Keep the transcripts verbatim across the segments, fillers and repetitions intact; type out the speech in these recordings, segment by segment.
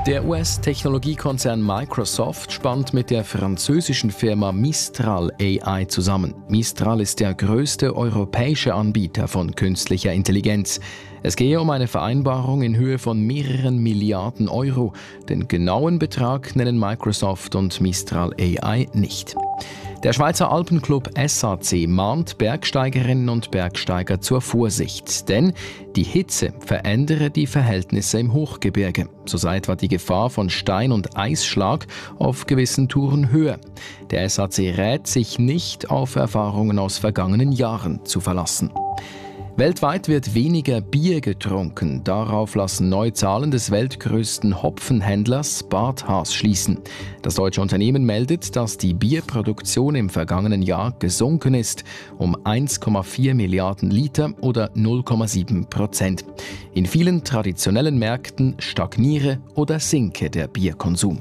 Der U S-Technologiekonzern Microsoft spannt mit der französischen Firma Mistral A I zusammen. Mistral ist der größte europäische Anbieter von künstlicher Intelligenz. Es gehe um eine Vereinbarung in Höhe von mehreren Milliarden Euro. Den genauen Betrag nennen Microsoft und Mistral A I nicht. Der Schweizer Alpenclub S A C mahnt Bergsteigerinnen und Bergsteiger zur Vorsicht, denn die Hitze verändere die Verhältnisse im Hochgebirge. So sei etwa die Gefahr von Stein- und Eisschlag auf gewissen Touren höher. Der S A C rät, sich nicht auf Erfahrungen aus vergangenen Jahren zu verlassen. Weltweit wird weniger Bier getrunken. Darauf lassen neue Zahlen des weltgrößten Hopfenhändlers Bart Haas schließen. Das deutsche Unternehmen meldet, dass die Bierproduktion im vergangenen Jahr gesunken ist, um eins Komma vier Milliarden Liter oder null Komma sieben Prozent. In vielen traditionellen Märkten stagniere oder sinke der Bierkonsum.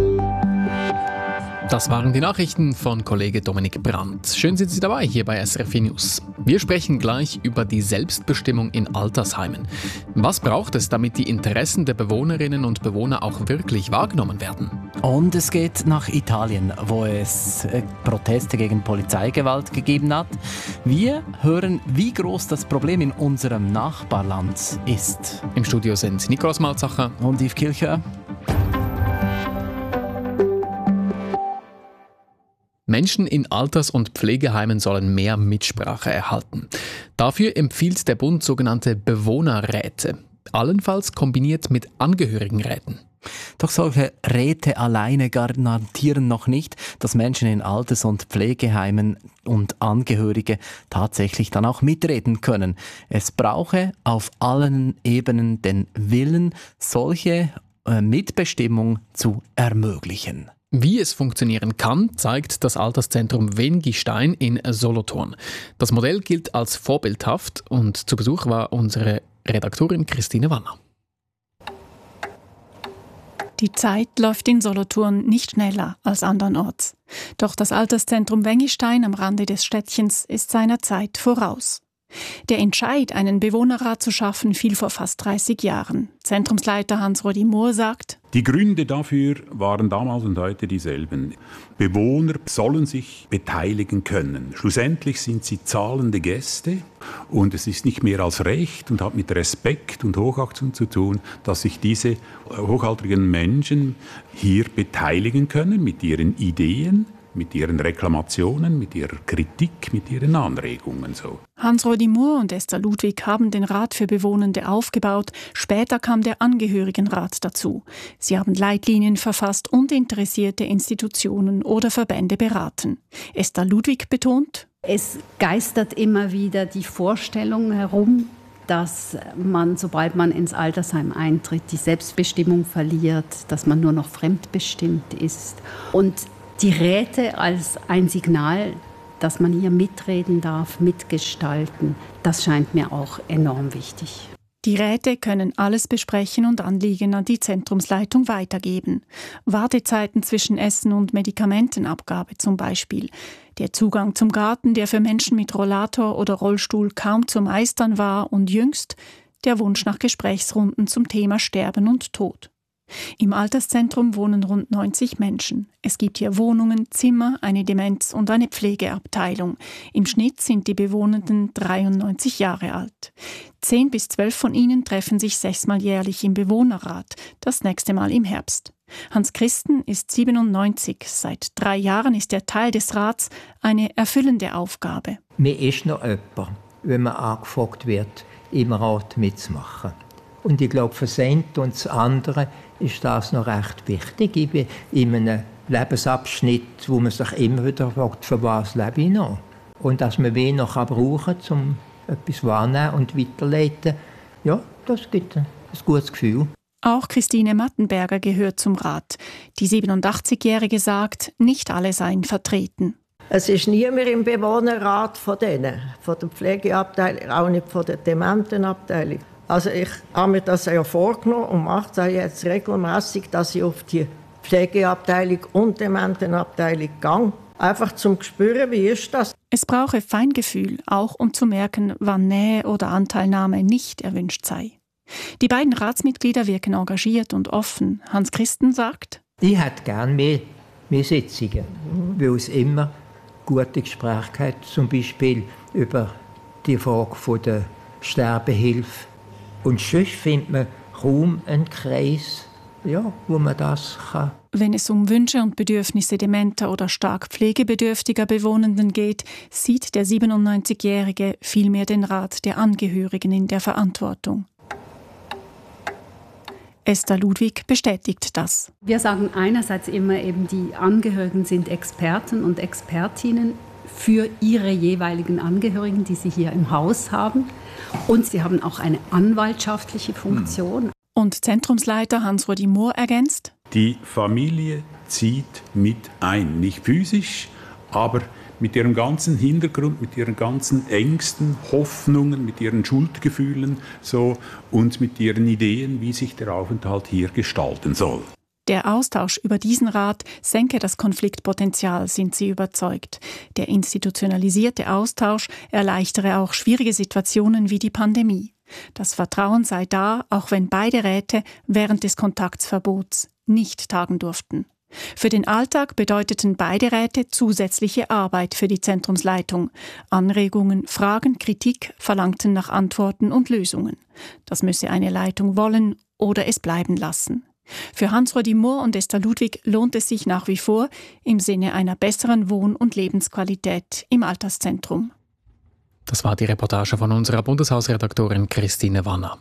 Das waren die Nachrichten von Kollege Dominik Brandt. Schön sind Sie dabei hier bei S R F News. Wir sprechen gleich über die Selbstbestimmung in Altersheimen. Was braucht es, damit die Interessen der Bewohnerinnen und Bewohner auch wirklich wahrgenommen werden? Und es geht nach Italien, wo es Proteste gegen Polizeigewalt gegeben hat. Wir hören, wie groß das Problem in unserem Nachbarland ist. Im Studio sind Nikolaus Malzacher und Yves Kilcher. Menschen in Alters- und Pflegeheimen sollen mehr Mitsprache erhalten. Dafür empfiehlt der Bund sogenannte Bewohnerräte, allenfalls kombiniert mit Angehörigenräten. Doch solche Räte alleine garantieren noch nicht, dass Menschen in Alters- und Pflegeheimen und Angehörige tatsächlich dann auch mitreden können. Es brauche auf allen Ebenen den Willen, solche äh, Mitbestimmung zu ermöglichen. Wie es funktionieren kann, zeigt das Alterszentrum Wengistein in Solothurn. Das Modell gilt als vorbildhaft und zu Besuch war unsere Redaktorin Christine Wanner. Die Zeit läuft in Solothurn nicht schneller als andernorts. Doch das Alterszentrum Wengistein am Rande des Städtchens ist seiner Zeit voraus. Der Entscheid, einen Bewohnerrat zu schaffen, fiel vor fast dreißig Jahren. Zentrumsleiter Hans-Rudi Mohr sagt: Die Gründe dafür waren damals und heute dieselben. Bewohner sollen sich beteiligen können. Schlussendlich sind sie zahlende Gäste und es ist nicht mehr als Recht und hat mit Respekt und Hochachtung zu tun, dass sich diese hochaltrigen Menschen hier beteiligen können mit ihren Ideen, mit ihren Reklamationen, mit ihrer Kritik, mit ihren Anregungen. So. Hans-Rudi Mohr und Esther Ludwig haben den Rat für Bewohnende aufgebaut. Später kam der Angehörigenrat dazu. Sie haben Leitlinien verfasst und interessierte Institutionen oder Verbände beraten. Esther Ludwig betont: Es geistert immer wieder die Vorstellung herum, dass man, sobald man ins Altersheim eintritt, die Selbstbestimmung verliert, dass man nur noch fremdbestimmt ist. Und die Räte als ein Signal, dass man hier mitreden darf, mitgestalten, das scheint mir auch enorm wichtig. Die Räte können alles besprechen und Anliegen an die Zentrumsleitung weitergeben. Wartezeiten zwischen Essen und Medikamentenabgabe zum Beispiel. Der Zugang zum Garten, der für Menschen mit Rollator oder Rollstuhl kaum zu meistern war, und jüngst der Wunsch nach Gesprächsrunden zum Thema Sterben und Tod. Im Alterszentrum wohnen rund neunzig Menschen. Es gibt hier Wohnungen, Zimmer, eine Demenz- und eine Pflegeabteilung. Im Schnitt sind die Bewohnenden dreiundneunzig Jahre alt. Zehn bis zwölf von ihnen treffen sich sechsmal jährlich im Bewohnerrat, das nächste Mal im Herbst. Hans Christen ist siebenundneunzig. Seit drei Jahren ist er Teil des Rats, eine erfüllende Aufgabe. Mir ist noch jemand, wenn man angefragt wird, im Rat mitzumachen. Und ich glaube, für das eine und das andere ist das noch recht wichtig. Ich bin in einem Lebensabschnitt, wo man sich immer wieder fragt, für was lebe ich noch? Und dass man wen noch brauchen kann, um etwas wahrnehmen und weiterleiten, ja, das gibt ein, ein gutes Gefühl. Auch Christine Mattenberger gehört zum Rat. Die siebenundachtzigjährige sagt, nicht alle seien vertreten. Es ist niemand im Bewohnerrat von denen, von der Pflegeabteilung, auch nicht von der Dementenabteilung. Also ich habe mir das ja vorgenommen und mache es jetzt regelmäßig, dass ich auf die Pflegeabteilung und Dementenabteilung gehe. Einfach zum Spüren, wie ist das? Es brauche Feingefühl, auch um zu merken, wann Nähe oder Anteilnahme nicht erwünscht sei. Die beiden Ratsmitglieder wirken engagiert und offen. Hans Christen sagt: Ich hätte gerne mehr, mehr Sitzungen, weil es immer gute Gespräche hat, zum Beispiel über die Frage der Sterbehilfe. Und sonst findet man kaum einen Kreis, ja, wo man das kann. Wenn es um Wünsche und Bedürfnisse dementer oder stark pflegebedürftiger Bewohnenden geht, sieht der siebenundneunzigjährige vielmehr den Rat der Angehörigen in der Verantwortung. Esther Ludwig bestätigt das. Wir sagen einerseits immer eben, die Angehörigen sind Experten und Expertinnen für ihre jeweiligen Angehörigen, die sie hier im Haus haben. Und sie haben auch eine anwaltschaftliche Funktion. Und Zentrumsleiter Hans-Rudi Mohr ergänzt: Die Familie zieht mit ein, nicht physisch, aber mit ihrem ganzen Hintergrund, mit ihren ganzen Ängsten, Hoffnungen, mit ihren Schuldgefühlen so, und mit ihren Ideen, wie sich der Aufenthalt hier gestalten soll. Der Austausch über diesen Rat senke das Konfliktpotenzial, sind sie überzeugt. Der institutionalisierte Austausch erleichtere auch schwierige Situationen wie die Pandemie. Das Vertrauen sei da, auch wenn beide Räte während des Kontaktverbots nicht tagen durften. Für den Alltag bedeuteten beide Räte zusätzliche Arbeit für die Zentrumsleitung. Anregungen, Fragen, Kritik verlangten nach Antworten und Lösungen. Das müsse eine Leitung wollen oder es bleiben lassen. Für Hans-Rudi Mohr und Esther Ludwig lohnt es sich nach wie vor im Sinne einer besseren Wohn- und Lebensqualität im Alterszentrum. Das war die Reportage von unserer Bundeshausredaktorin Christine Wanner.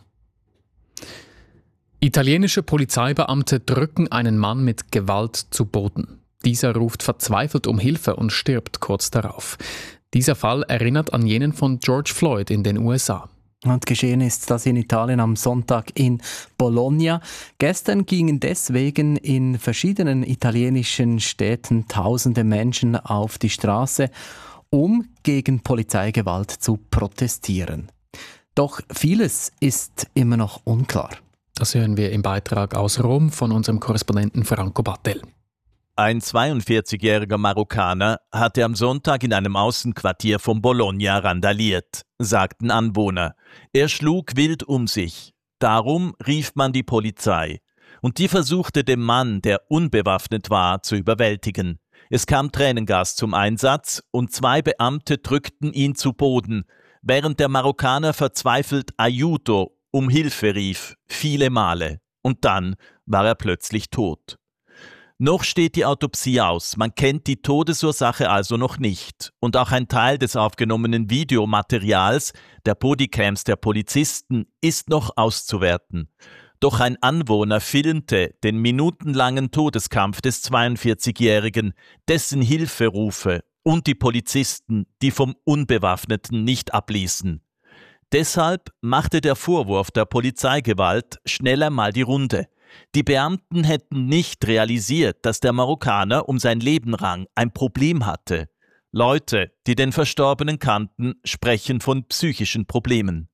Italienische Polizeibeamte drücken einen Mann mit Gewalt zu Boden. Dieser ruft verzweifelt um Hilfe und stirbt kurz darauf. Dieser Fall erinnert an jenen von George Floyd in den U S A. Und geschehen ist das in Italien am Sonntag in Bologna. Gestern gingen deswegen in verschiedenen italienischen Städten tausende Menschen auf die Straße, um gegen Polizeigewalt zu protestieren. Doch vieles ist immer noch unklar. Das hören wir im Beitrag aus Rom von unserem Korrespondenten Franco Battel. Ein zweiundvierzigjähriger Marokkaner hatte am Sonntag in einem Außenquartier von Bologna randaliert, sagten Anwohner. Er schlug wild um sich. Darum rief man die Polizei. Und die versuchte den Mann, der unbewaffnet war, zu überwältigen. Es kam Tränengas zum Einsatz und zwei Beamte drückten ihn zu Boden, während der Marokkaner verzweifelt Aiuto, um Hilfe rief, viele Male. Und dann war er plötzlich tot. Noch steht die Autopsie aus, man kennt die Todesursache also noch nicht. Und auch ein Teil des aufgenommenen Videomaterials, der Bodycams der Polizisten, ist noch auszuwerten. Doch ein Anwohner filmte den minutenlangen Todeskampf des zweiundvierzigjährigen, dessen Hilferufe und die Polizisten, die vom Unbewaffneten nicht abließen. Deshalb machte der Vorwurf der Polizeigewalt schneller mal die Runde. Die Beamten hätten nicht realisiert, dass der Marokkaner um sein Leben rang, ein Problem hatte. Leute, die den Verstorbenen kannten, sprechen von psychischen Problemen.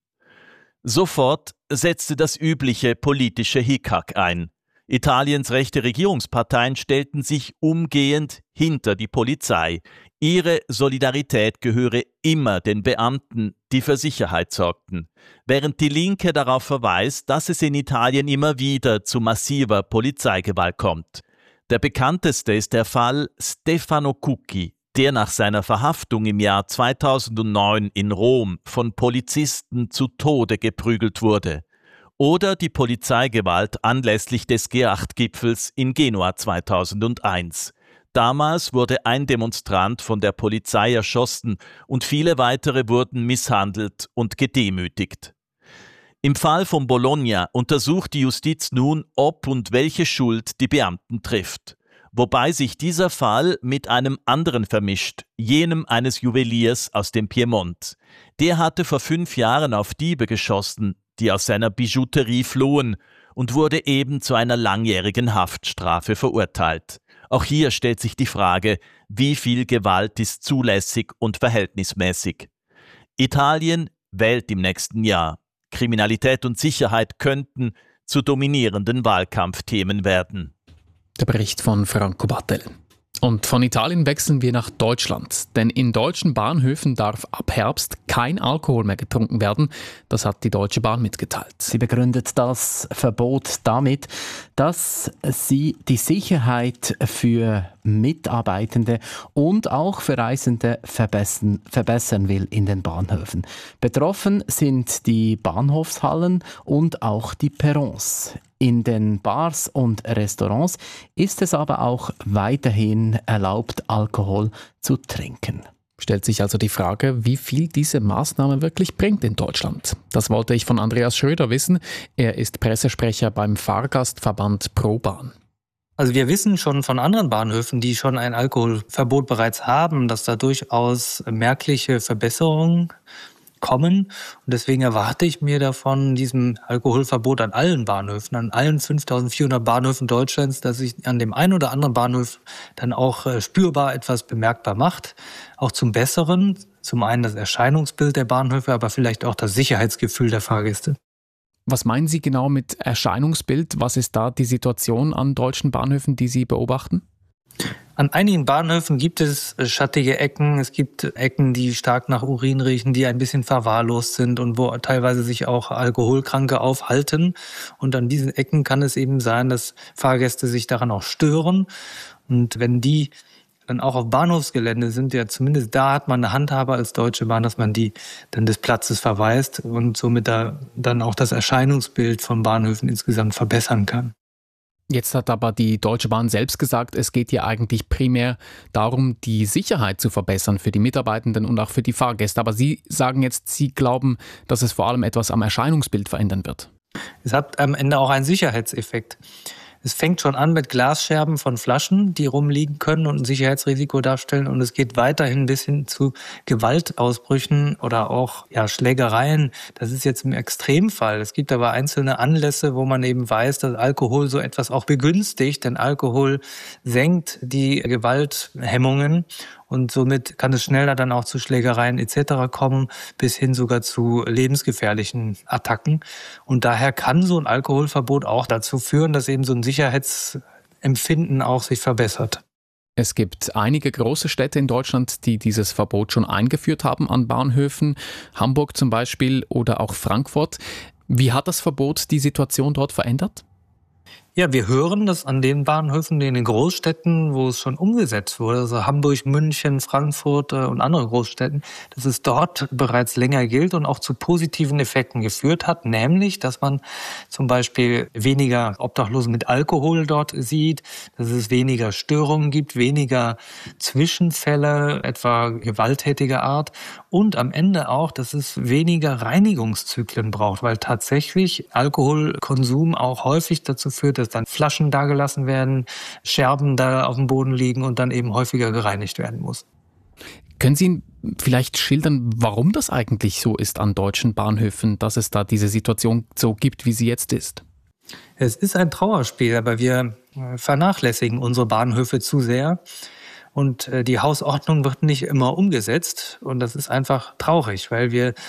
Sofort setzte das übliche politische Hickhack ein. Italiens rechte Regierungsparteien stellten sich umgehend hinter die Polizei. Ihre Solidarität gehöre immer den Beamten, die für Sicherheit sorgten, während die Linke darauf verweist, dass es in Italien immer wieder zu massiver Polizeigewalt kommt. Der bekannteste ist der Fall Stefano Cucchi, der nach seiner Verhaftung im Jahr zweitausendneun in Rom von Polizisten zu Tode geprügelt wurde. Oder die Polizeigewalt anlässlich des G acht Gipfels in Genua zweitausendeins. Damals wurde ein Demonstrant von der Polizei erschossen und viele weitere wurden misshandelt und gedemütigt. Im Fall von Bologna untersucht die Justiz nun, ob und welche Schuld die Beamten trifft. Wobei sich dieser Fall mit einem anderen vermischt, jenem eines Juweliers aus dem Piemont. Der hatte vor fünf Jahren auf Diebe geschossen, die aus seiner Bijouterie flohen, und wurde eben zu einer langjährigen Haftstrafe verurteilt. Auch hier stellt sich die Frage, wie viel Gewalt ist zulässig und verhältnismäßig. Italien wählt im nächsten Jahr. Kriminalität und Sicherheit könnten zu dominierenden Wahlkampfthemen werden. Der Bericht von Franco Battel. Und von Italien wechseln wir nach Deutschland. Denn in deutschen Bahnhöfen darf ab Herbst kein Alkohol mehr getrunken werden. Das hat die Deutsche Bahn mitgeteilt. Sie begründet das Verbot damit, dass sie die Sicherheit für Mitarbeitende und auch für Reisende verbessern, verbessern will in den Bahnhöfen. Betroffen sind die Bahnhofshallen und auch die Perrons. In den Bars und Restaurants ist es aber auch weiterhin erlaubt, Alkohol zu trinken. Stellt sich also die Frage, wie viel diese Maßnahme wirklich bringt in Deutschland. Das wollte ich von Andreas Schröder wissen. Er ist Pressesprecher beim Fahrgastverband ProBahn. Also wir wissen schon von anderen Bahnhöfen, die schon ein Alkoholverbot bereits haben, dass da durchaus merkliche Verbesserungen kommen. Und deswegen erwarte ich mir davon, diesem Alkoholverbot an allen Bahnhöfen, an allen fünftausendvierhundert Bahnhöfen Deutschlands, dass sich an dem einen oder anderen Bahnhof dann auch spürbar etwas bemerkbar macht. Auch zum Besseren. Zum einen das Erscheinungsbild der Bahnhöfe, aber vielleicht auch das Sicherheitsgefühl der Fahrgäste. Was meinen Sie genau mit Erscheinungsbild? Was ist da die Situation an deutschen Bahnhöfen, die Sie beobachten? An einigen Bahnhöfen gibt es schattige Ecken. Es gibt Ecken, die stark nach Urin riechen, die ein bisschen verwahrlost sind und wo teilweise sich auch Alkoholkranke aufhalten. Und an diesen Ecken kann es eben sein, dass Fahrgäste sich daran auch stören. Und wenn die dann auch auf Bahnhofsgelände sind, ja zumindest da hat man eine Handhabe als Deutsche Bahn, dass man die dann des Platzes verweist und somit da dann auch das Erscheinungsbild von Bahnhöfen insgesamt verbessern kann. Jetzt hat aber die Deutsche Bahn selbst gesagt, es geht hier eigentlich primär darum, die Sicherheit zu verbessern für die Mitarbeitenden und auch für die Fahrgäste. Aber Sie sagen jetzt, Sie glauben, dass es vor allem etwas am Erscheinungsbild verändern wird. Es hat am Ende auch einen Sicherheitseffekt. Es fängt schon an mit Glasscherben von Flaschen, die rumliegen können und ein Sicherheitsrisiko darstellen. Und es geht weiterhin bis hin zu Gewaltausbrüchen oder auch ja, Schlägereien. Das ist jetzt im Extremfall. Es gibt aber einzelne Anlässe, wo man eben weiß, dass Alkohol so etwas auch begünstigt. Denn Alkohol senkt die Gewalthemmungen. Und somit kann es schneller dann auch zu Schlägereien et cetera kommen, bis hin sogar zu lebensgefährlichen Attacken. Und daher kann so ein Alkoholverbot auch dazu führen, dass eben so ein Sicherheitsempfinden auch sich verbessert. Es gibt einige große Städte in Deutschland, die dieses Verbot schon eingeführt haben an Bahnhöfen. Hamburg zum Beispiel oder auch Frankfurt. Wie hat das Verbot die Situation dort verändert? Ja, wir hören, dass an den Bahnhöfen, in den Großstädten, wo es schon umgesetzt wurde, also Hamburg, München, Frankfurt und andere Großstädten, dass es dort bereits länger gilt und auch zu positiven Effekten geführt hat, nämlich, dass man zum Beispiel weniger Obdachlose mit Alkohol dort sieht, dass es weniger Störungen gibt, weniger Zwischenfälle, etwa gewalttätiger Art und am Ende auch, dass es weniger Reinigungszyklen braucht, weil tatsächlich Alkoholkonsum auch häufig dazu führt, dass dann Flaschen dagelassen werden, Scherben da auf dem Boden liegen und dann eben häufiger gereinigt werden muss. Können Sie vielleicht schildern, warum das eigentlich so ist an deutschen Bahnhöfen, dass es da diese Situation so gibt, wie sie jetzt ist? Es ist ein Trauerspiel, aber wir vernachlässigen unsere Bahnhöfe zu sehr. Und die Hausordnung wird nicht immer umgesetzt. Und das ist einfach traurig, weil wir